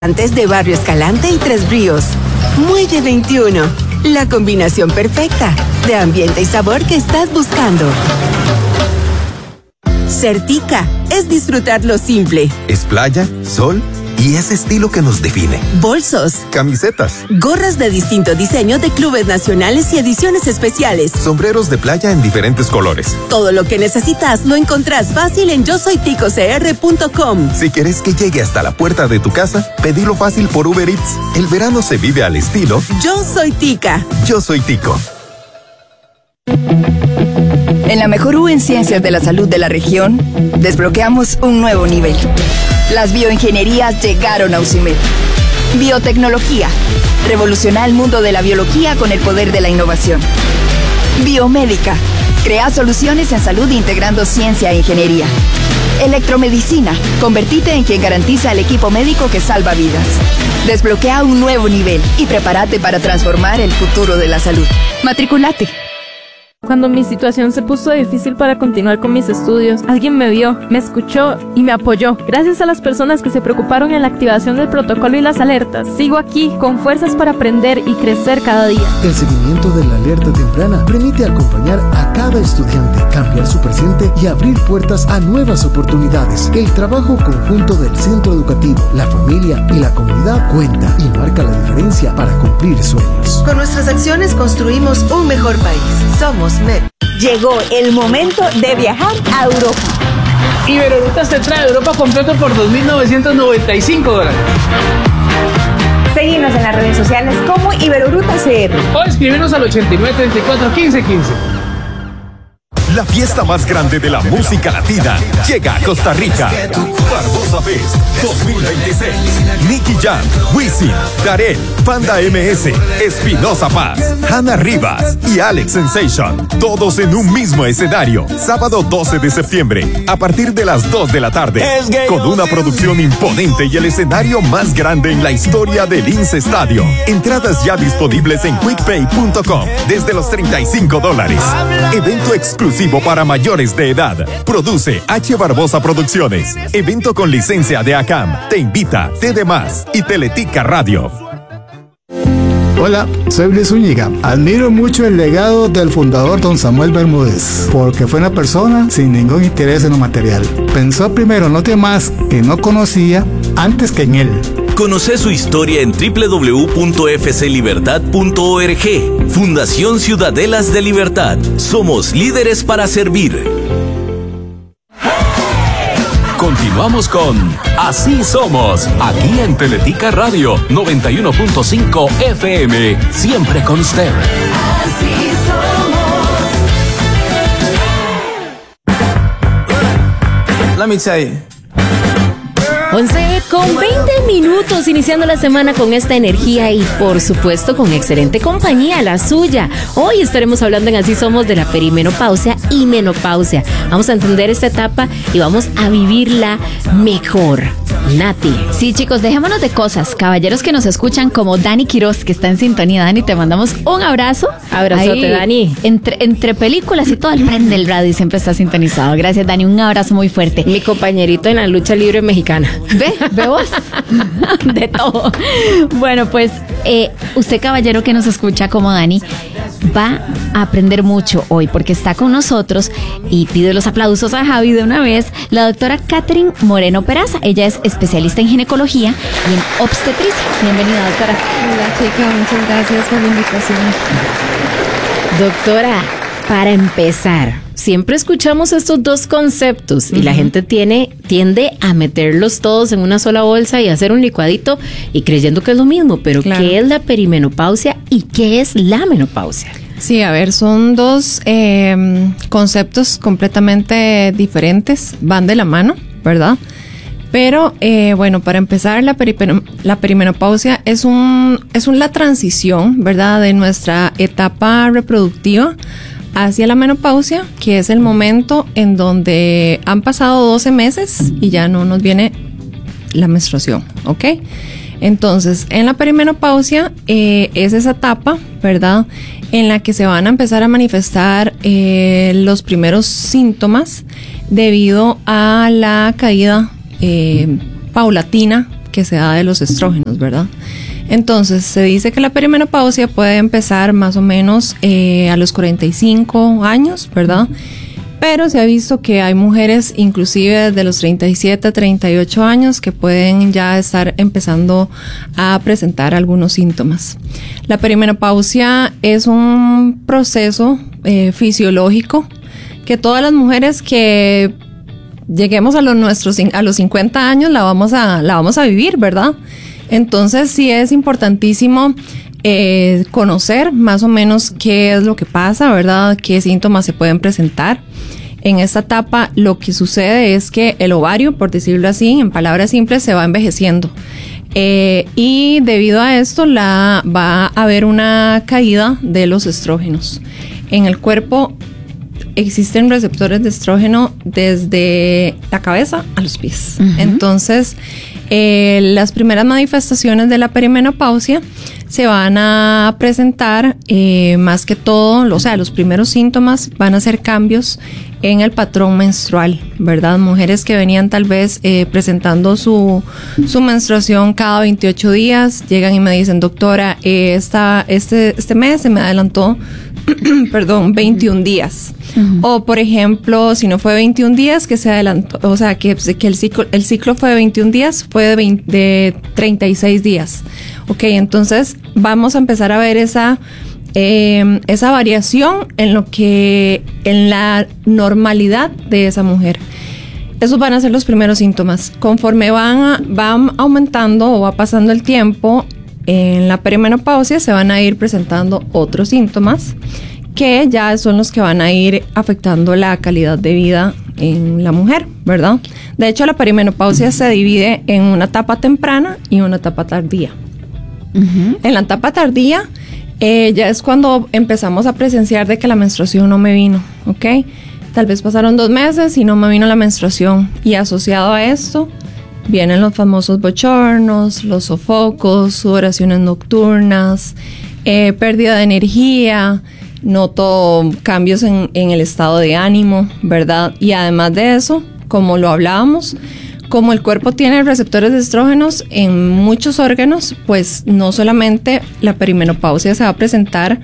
Antes de Barrio Escalante y Tres Ríos. Muelle 21. La combinación perfecta de ambiente y sabor que estás buscando. Certica es disfrutar lo simple. Es playa, sol y ese estilo que nos define. Bolsos, camisetas, gorras de distintos diseños de clubes nacionales y ediciones especiales. Sombreros de playa en diferentes colores. Todo lo que necesitas lo encontrás fácil en yosoyticocr.com. Si quieres que llegue hasta la puerta de tu casa, pedilo fácil por Uber Eats. El verano se vive al estilo Yo Soy Tica. Yo Soy Tico. En la mejor U en Ciencias de la Salud de la región, desbloqueamos un nuevo nivel. Las bioingenierías llegaron a UCIMED. Biotecnología. Revoluciona el mundo de la biología con el poder de la innovación. Biomédica. Crea soluciones en salud integrando ciencia e ingeniería. Electromedicina. Convertite en quien garantiza el equipo médico que salva vidas. Desbloquea un nuevo nivel y prepárate para transformar el futuro de la salud. Matriculate. Cuando mi situación se puso difícil para continuar con mis estudios, alguien me vio, me escuchó y me apoyó. Gracias a las personas que se preocuparon en la activación del protocolo y las alertas, sigo aquí con fuerzas para aprender y crecer cada día. El seguimiento de la alerta temprana permite acompañar a cada estudiante, cambiar su presente y abrir puertas a nuevas oportunidades. El trabajo conjunto del centro educativo, la familia y la comunidad cuenta y marca la diferencia para cumplir sueños. Con nuestras acciones construimos un mejor país. Somos MEP. Llegó el momento de viajar a Europa. Iberorutas te trae Europa completo por $2,995. Seguinos en las redes sociales como Iberorutas CR. O escribirnos al 89 34 15 15. La fiesta más grande de la música latina llega a Costa Rica. Barbosa Fest 2026. Nicky Jam, Wisin, Darel, Panda MS, Espinosa Paz, Hanna Rivas y Alex Sensation. Todos en un mismo escenario. Sábado 12 de septiembre, a partir de las 2 de la tarde. Con una producción imponente y el escenario más grande en la historia del Lince Estadio. Entradas ya disponibles en quickpay.com desde los $35. Evento exclusivo para mayores de edad. Produce H. Barbosa Producciones. Evento con licencia de ACAM. Te invita TD Más y Teletica Radio. Hola, soy Luis Zúñiga. Admiro mucho el legado del fundador don Samuel Bermúdez, porque fue una persona sin ningún interés en lo material. Pensó primero en los demás que no conocía antes que en él. Conoce su historia en www.fclibertad.org. Fundación Ciudadelas de Libertad. Somos líderes para servir. Continuamos con Así Somos, aquí en Teletica Radio 91.5 FM, siempre con usted. Así somos. Let me tell you. 11:20, iniciando la semana con esta energía y por supuesto con excelente compañía, la suya. Hoy estaremos hablando en Así Somos de la perimenopausia y menopausia. Vamos a entender esta etapa y vamos a vivirla mejor. Nati. Sí, chicos, dejémonos de cosas. Caballeros que nos escuchan como Dani Quiroz, que está en sintonía. Dani, te mandamos un abrazo. Abrazote, Dani. Entre películas y todo, él prende el radio y siempre está sintonizado. Gracias, Dani, un abrazo muy fuerte. Mi compañerito en la lucha libre mexicana. Ve vos. De todo. Bueno, pues usted, caballero que nos escucha como Dani, va a aprender mucho hoy porque está con nosotros y pido los aplausos a Javi de una vez, la doctora Catherine Moreno Peraza. Ella es especialista en ginecología y en obstetricia. Bienvenida, doctora. Hola, chica, muchas gracias por la invitación. Doctora, para empezar, siempre escuchamos estos dos conceptos y la gente tiende a meterlos todos en una sola bolsa y hacer un licuadito y creyendo que es lo mismo, pero claro. ¿Qué es la perimenopausia y qué es la menopausia? Sí, a ver, son dos conceptos completamente diferentes, van de la mano, ¿verdad? Pero, bueno, para empezar, la perimenopausia es la transición, ¿verdad?, de nuestra etapa reproductiva hacia la menopausia, que es el momento en donde han pasado 12 meses y ya no nos viene la menstruación, ¿ok? Entonces, en la perimenopausia es esa etapa, ¿verdad?, en la que se van a empezar a manifestar los primeros síntomas debido a la caída paulatina que se da de los estrógenos, ¿verdad? Entonces, se dice que la perimenopausia puede empezar más o menos a los 45 años, ¿verdad? Pero se ha visto que hay mujeres, inclusive desde los 37 a 38 años, que pueden ya estar empezando a presentar algunos síntomas. La perimenopausia es un proceso fisiológico que todas las mujeres que lleguemos a los 50 años la vamos a vivir, ¿verdad? Entonces sí es importantísimo conocer más o menos qué es lo que pasa, ¿verdad? Qué síntomas se pueden presentar. En esta etapa lo que sucede es que el ovario, por decirlo así, en palabras simples, se va envejeciendo. Y debido a esto va a haber una caída de los estrógenos. En el cuerpo existen receptores de estrógeno desde la cabeza a los pies. Uh-huh. Entonces, las primeras manifestaciones de la perimenopausia se van a presentar más que todo, o sea, los primeros síntomas van a ser cambios en el patrón menstrual, ¿verdad? Mujeres que venían tal vez presentando su menstruación cada 28 días, llegan y me dicen, doctora, este mes se me adelantó 21 días. Uh-huh. O por ejemplo, si no fue 21 días, que se adelantó, o sea, que el ciclo fue de 21 días, fue de 36 días. Ok, entonces vamos a empezar a ver esa variación en la normalidad de esa mujer. Esos van a ser los primeros síntomas. Conforme van aumentando o va pasando el tiempo, en la perimenopausia se van a ir presentando otros síntomas que ya son los que van a ir afectando la calidad de vida en la mujer, ¿verdad? De hecho, la perimenopausia se divide en una etapa temprana y una etapa tardía. Uh-huh. En la etapa tardía ya es cuando empezamos a presenciar de que la menstruación no me vino, ¿ok? Tal vez pasaron 2 meses y no me vino la menstruación, y asociado a esto vienen los famosos bochornos, los sofocos, sudoraciones nocturnas, pérdida de energía, noto cambios en el estado de ánimo, ¿verdad? Y además de eso, como lo hablábamos, como el cuerpo tiene receptores de estrógenos en muchos órganos, pues no solamente la perimenopausia se va a presentar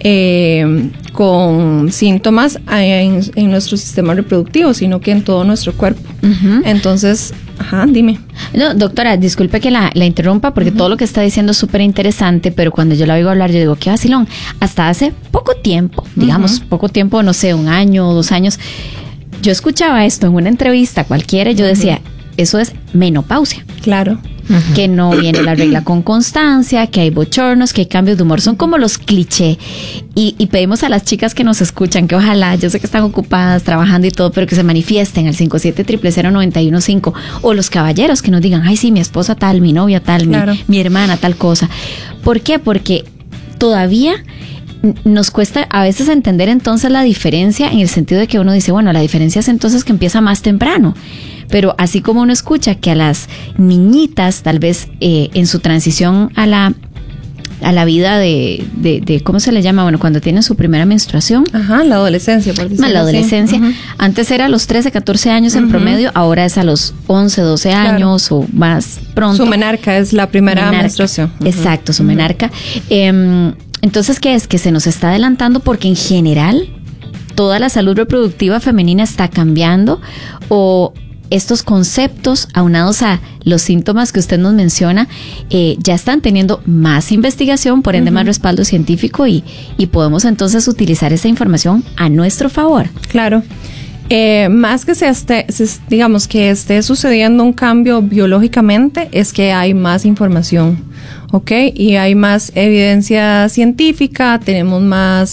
con síntomas en nuestro sistema reproductivo, sino que en todo nuestro cuerpo. Uh-huh. Entonces, dime. No, doctora, disculpe que la interrumpa, porque uh-huh. todo lo que está diciendo es súper interesante, pero cuando yo la oigo hablar, yo digo, qué vacilón. Hasta hace poco tiempo, digamos, poco tiempo, no sé, 1 año o 2 años, yo escuchaba esto en una entrevista cualquiera y yo decía, eso es menopausia. Claro. Uh-huh. Que no viene la regla con constancia, que hay bochornos, que hay cambios de humor, son como los clichés. Y pedimos a las chicas que nos escuchan que ojalá, yo sé que están ocupadas trabajando y todo, pero que se manifiesten al 57000915, o los caballeros que nos digan, ay sí, mi esposa tal, mi novia tal, claro. mi hermana tal cosa. ¿Por qué? Porque todavía nos cuesta a veces entender entonces la diferencia, en el sentido de que uno dice, bueno, la diferencia es entonces que empieza más temprano. Pero así como uno escucha que a las niñitas, tal vez en su transición a la vida de ¿cómo se le llama? Bueno, cuando tienen su primera menstruación. Ajá, la adolescencia, por decirlo así. La adolescencia. Uh-huh. Antes era a los 13, 14 años en promedio, ahora es a los 11, 12 años claro. o más pronto. Su menarca es la primera menstruación. Uh-huh. Exacto, su menarca. Entonces, ¿qué es? Que se nos está adelantando porque en general toda la salud reproductiva femenina está cambiando, o estos conceptos, aunados a los síntomas que usted nos menciona, ya están teniendo más investigación, por ende más respaldo científico, y podemos entonces utilizar esa información a nuestro favor. Claro. Más que digamos que esté sucediendo un cambio biológicamente, es que hay más información, ¿ok? Y hay más evidencia científica, tenemos más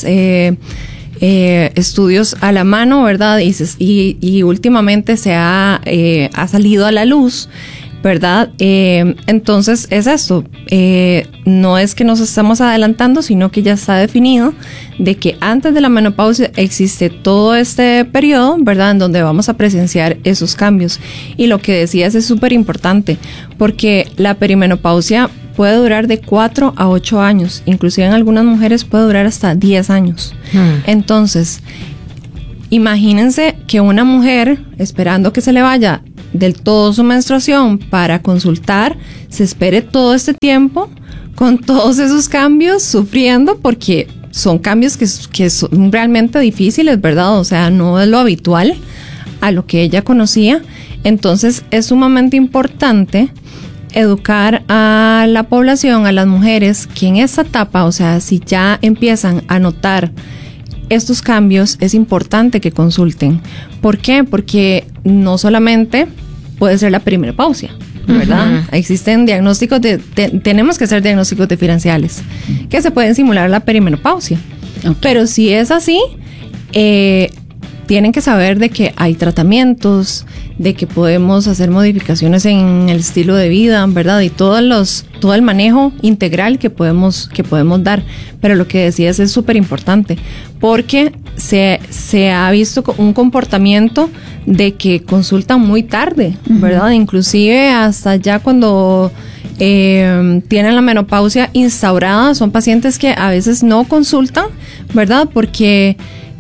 estudios a la mano, ¿verdad? Y últimamente se ha salido a la luz, ¿verdad? Entonces es esto, no es que nos estamos adelantando, sino que ya está definido de que antes de la menopausia existe todo este periodo, ¿verdad?, en donde vamos a presenciar esos cambios. Y lo que decías es súper importante, porque la perimenopausia puede durar de 4 a 8 años, inclusive en algunas mujeres puede durar hasta 10 años. Entonces, imagínense que una mujer, esperando que se le vaya del todo su menstruación para consultar, se espere todo este tiempo con todos esos cambios sufriendo, porque son cambios que son realmente difíciles, ¿verdad? O sea, no es lo habitual a lo que ella conocía. Entonces es sumamente importante educar a la población, a las mujeres, que en esta etapa, o sea, si ya empiezan a notar estos cambios, es importante que consulten. ¿Por qué? Porque no solamente puede ser la perimenopausia, ¿verdad? Existen diagnósticos tenemos que hacer diagnósticos diferenciales que se pueden simular la perimenopausia. Pero si es así, tienen que saber de que hay tratamientos, de que podemos hacer modificaciones en el estilo de vida, ¿verdad? Y todo el manejo integral que podemos dar. Pero lo que decías es súper importante, porque se ha visto un comportamiento de que consultan muy tarde, ¿verdad? Inclusive hasta ya cuando tienen la menopausia instaurada, son pacientes que a veces no consultan, ¿verdad? Porque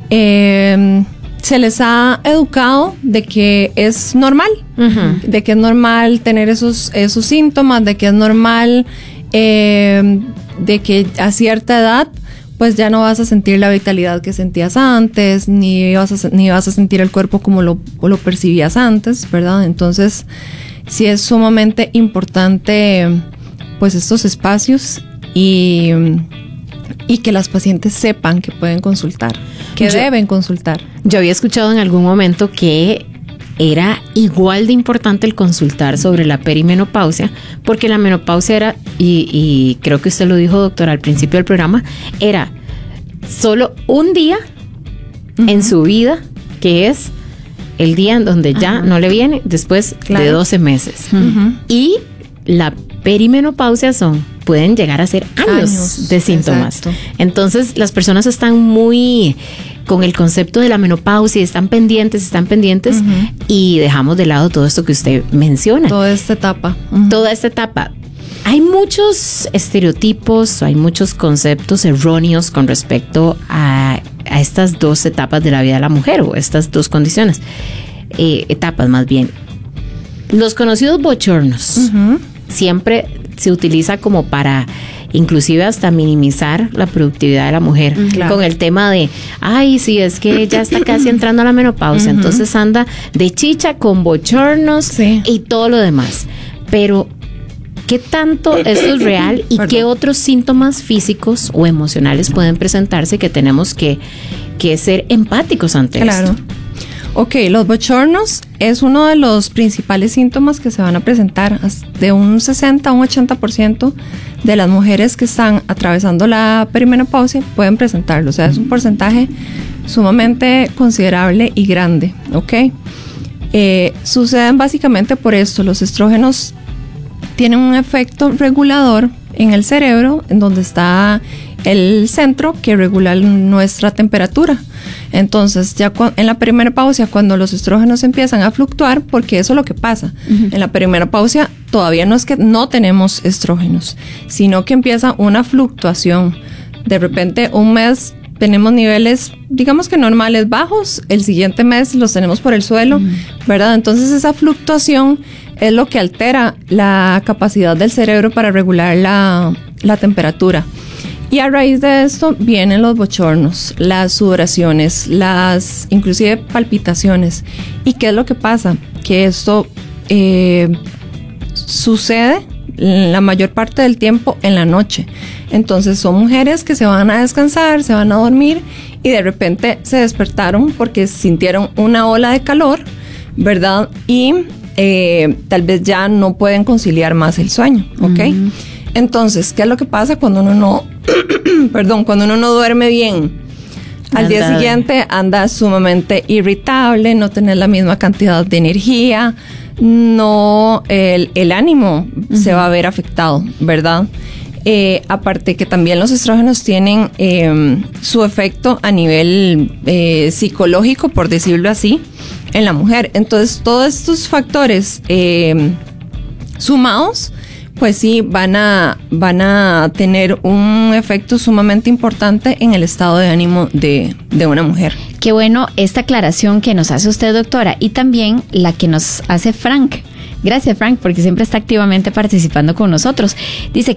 se les ha educado de que es normal, de que es normal tener esos síntomas, de que es normal de que a cierta edad pues ya no vas a sentir la vitalidad que sentías antes, ni vas a sentir el cuerpo como lo percibías antes, ¿verdad? Entonces sí es sumamente importante pues estos espacios y que las pacientes sepan que pueden consultar, que deben consultar. Yo había escuchado en algún momento que era igual de importante el consultar sobre la perimenopausia, porque la menopausia era, y creo que usted lo dijo, doctora, al principio del programa, era solo un día en su vida, que es el día en donde ya no le viene después de 12 meses. Y la perimenopausia pueden llegar a ser años de síntomas. Exacto. Entonces las personas están muy con el concepto de la menopausia, están pendientes y dejamos de lado todo esto que usted menciona. Toda esta etapa. Hay muchos estereotipos, hay muchos conceptos erróneos con respecto a estas dos etapas de la vida de la mujer, o estas dos condiciones, etapas más bien. Los conocidos bochornos siempre se utiliza como para inclusive hasta minimizar la productividad de la mujer, con el tema de, ay, sí, es que ella está casi entrando a la menopausia, entonces anda de chicha con bochornos y todo lo demás. Pero ¿qué tanto esto es real y qué otros síntomas físicos o emocionales pueden presentarse que tenemos que ser empáticos ante esto? Ok, los bochornos es uno de los principales síntomas que se van a presentar. De un 60 a un 80% de las mujeres que están atravesando la perimenopausia pueden presentarlo. O sea, es un porcentaje sumamente considerable y grande. Ok, suceden básicamente por esto. Los estrógenos tienen un efecto regulador en el cerebro, en donde está el centro que regula nuestra temperatura. Entonces, ya en la perimenopausia, cuando los estrógenos empiezan a fluctuar, porque eso es lo que pasa. En la perimenopausia todavía no es que no tenemos estrógenos, sino que empieza una fluctuación. De repente, un mes tenemos niveles, digamos que normales, bajos, el siguiente mes los tenemos por el suelo, ¿verdad? Entonces, esa fluctuación es lo que altera la capacidad del cerebro para regular la temperatura. Y a raíz de esto vienen los bochornos, las sudoraciones, las inclusive palpitaciones. ¿Y qué es lo que pasa? Que esto sucede la mayor parte del tiempo en la noche. Entonces son mujeres que se van a descansar, se van a dormir y de repente se despertaron porque sintieron una ola de calor, ¿verdad? Y tal vez ya no pueden conciliar más el sueño, ¿ok? Entonces, ¿qué es lo que pasa cuando uno no, cuando uno no duerme bien? Al día siguiente anda sumamente irritable, no tener la misma cantidad de energía, no, el ánimo se va a ver afectado, ¿verdad? Aparte que también los estrógenos tienen su efecto a nivel psicológico, por decirlo así, en la mujer. Entonces, todos estos factores sumados pues sí, van a tener un efecto sumamente importante en el estado de ánimo de una mujer. Qué bueno esta aclaración que nos hace usted, doctora, y también la que nos hace Frank. Gracias, Frank, porque siempre está activamente participando con nosotros. Dice,